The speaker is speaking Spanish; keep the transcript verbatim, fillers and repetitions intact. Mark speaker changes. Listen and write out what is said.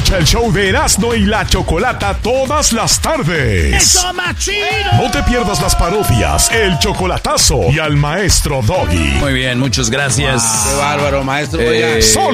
Speaker 1: Escucha el show de Erasmo y la Chocolata todas las tardes.
Speaker 2: ¡Eso, más chido!
Speaker 1: No te pierdas las parodias, el chocolatazo y al maestro Doggy.
Speaker 3: Muy bien, muchas gracias.
Speaker 4: Wow, ¡qué bárbaro, maestro!
Speaker 3: Eh,
Speaker 1: Solo